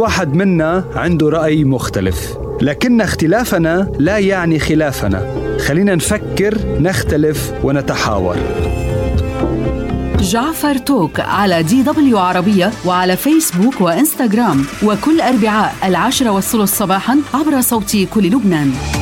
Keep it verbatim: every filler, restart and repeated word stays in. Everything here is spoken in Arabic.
واحد منا عنده رأي مختلف، لكن اختلافنا لا يعني خلافنا. خلينا نفكر، نختلف ونتحاور. جعفر توك على دي دبليو عربية وعلى فيسبوك وإنستغرام، وكل أربعاء العاشرة والثلث صباحا عبر صوت كل لبنان.